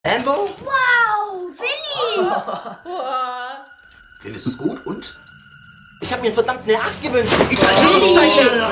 Lambo? Wow, Willi! Findest du es gut? Und? Ich habe mir verdammt eine 8 gewünscht. Scheiße!